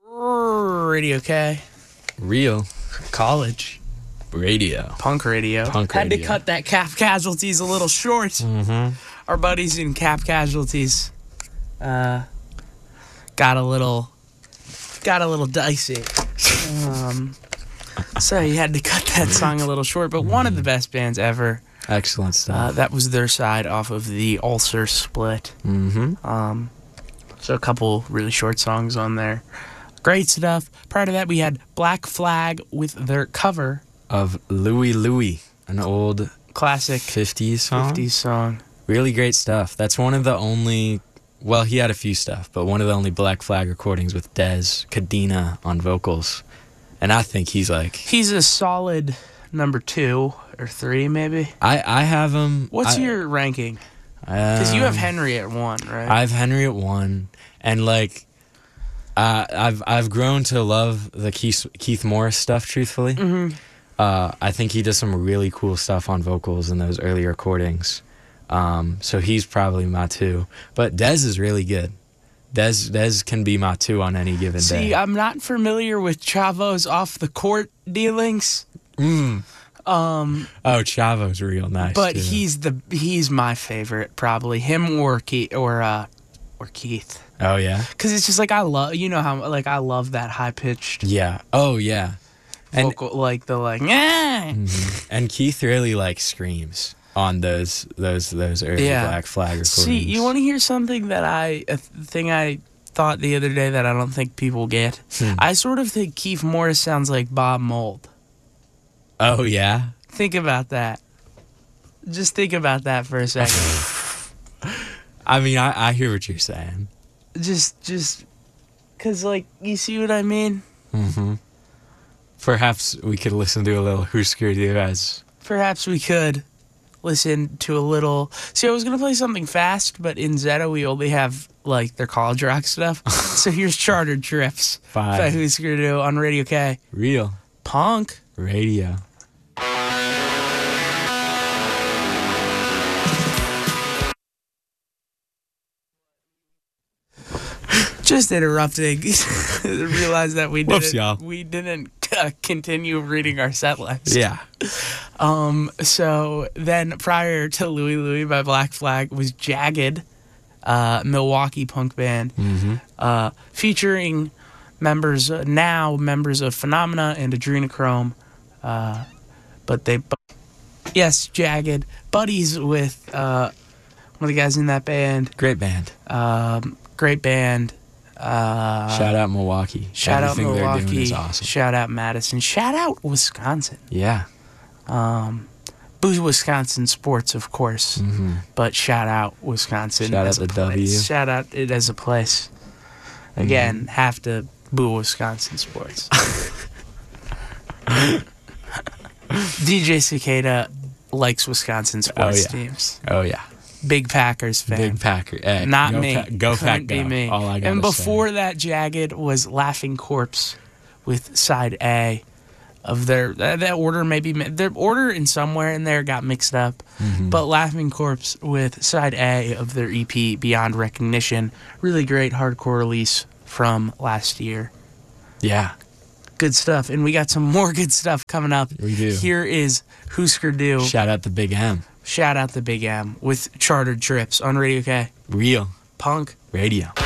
Radio K. Real College. radio. Punk radio. Had to cut that Cap Casualties a little short. Mm-hmm. Our buddies in Cap Casualties got a little dicey. So you had to cut that song a little short, but one of the best bands ever. Excellent stuff. That was their side off of the Ulcer split. Mm-hmm. So a couple really short songs on there. Great stuff. Prior to that, we had Black Flag with their cover Of Louie Louie, an old classic 50s song. 50s song. Really great stuff. That's one of the only, well, he had a few stuff, but one of the only Black Flag recordings with Dez Cadena on vocals. And I think he's a solid number 2 or 3, maybe. I have him. What's your ranking? Because you have Henry at 1, right? I have Henry at 1, and I've grown to love the Keith Morris stuff. Truthfully, I think he does some really cool stuff on vocals in those early recordings. So he's probably my 2. But Dez is really good. Dez can be my 2 on any given day. See, I'm not familiar with Chavo's off the court dealings. Chavo's real nice. But too. he's my favorite, probably him or Keith. Oh yeah, because it's just I love that high pitched yeah. Oh yeah, vocal and Keith really screams on those early Black Flag recordings. See, you want to hear something that I thought the other day that I don't think people get? I sort of think Keith Morris sounds like Bob Mould. Oh yeah, think about that. Just think about that for a second. I mean, I hear what you're saying. Just, cause you see what I mean. Mm-hmm. Perhaps we could listen to a little Husker Du as. Perhaps we could listen to a little. See, I was gonna play something fast, but in Zeta we only have their college rock stuff. So here's Chartered Trips by Husker Du on Radio K. Real Punk Radio. Just interrupting. Realized that we didn't continue reading our set list. Yeah. So then prior to Louie Louie by Black Flag was Jagged, Milwaukee punk band, featuring members of Phenomena and Adrenochrome. Yes, Jagged, buddies with one of the guys in that band. Great band. Great band. Shout out Milwaukee. Shout Everything out Milwaukee. They're doing is awesome. Shout out Madison. Shout out Wisconsin. Yeah. Boo Wisconsin sports, of course. Mm-hmm. But shout out Wisconsin. Shout out the W. Shout out it as a place. Again, have to boo Wisconsin sports. DJ Cicada likes Wisconsin sports teams. Oh yeah. Big Packers fan. Big Packer. Hey, not go me. Go Pack, Couldn't be go. me. All I gotta and before say. that, Jagged was Laughing Corpse with side A of their that order. Maybe their order in somewhere in there got mixed up. Mm-hmm. But Laughing Corpse with side A of their EP Beyond Recognition. Really great hardcore release from last year. Yeah. Good stuff. And we got some more good stuff coming up. We do. Here is Husker Du. Shout out the Big M. Shout out the Big M with Chartered Trips on Radio K. Real Punk Radio.